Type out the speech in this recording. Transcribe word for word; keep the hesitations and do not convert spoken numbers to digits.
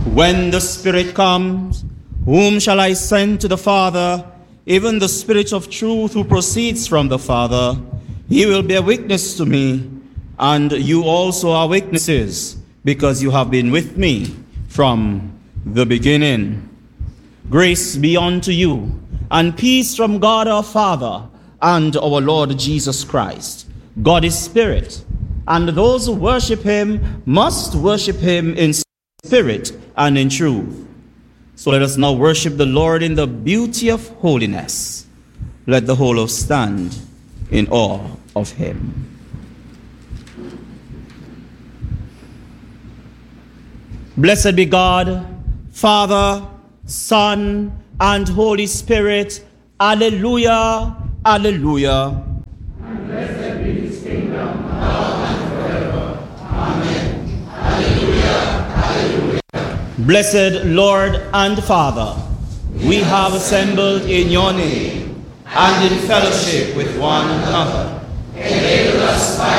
When the Spirit comes, whom shall I send to the Father? Even the Spirit of truth who proceeds from the Father. He will bear witness to me, and you also are witnesses, because you have been with me from the beginning. Grace be unto you, and peace from God our Father and our Lord Jesus Christ. God is Spirit, and those who worship him must worship him in spirit and in truth. So let us now worship the Lord in the beauty of holiness. Let the whole of stand in awe of him. Blessed be God, Father, Son, and Holy Spirit. Alleluia, alleluia. And blessed be his kingdom, now and forever. Amen. Alleluia, alleluia. Blessed Lord and Father, we have assembled in your name and in fellowship with one another. Enable us by